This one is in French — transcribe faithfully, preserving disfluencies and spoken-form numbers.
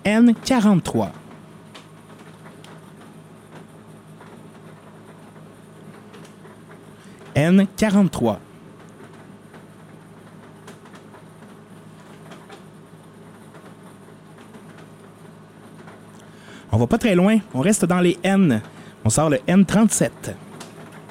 N quarante-trois. N quarante-trois. On va pas très loin, on reste dans les N. On sort le N trente-sept.